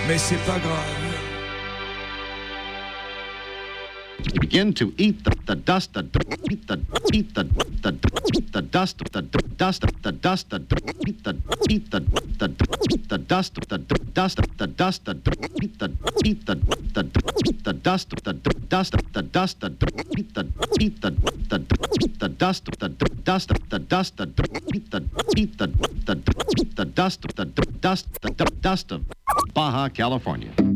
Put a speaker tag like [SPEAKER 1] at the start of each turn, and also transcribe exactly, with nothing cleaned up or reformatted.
[SPEAKER 1] Mais c'est pas grave.
[SPEAKER 2] Begin to eat the, the dust, the eat the eat the the the dust, the dust, the dust, the eat the eat the the the dust, the dust, the dust, the eat the eat the the the dust, the dust, the dust, the eat the eat the the the dust, the dust, the dust, the eat the eat the the the dust, the dust, the dust of Baja California.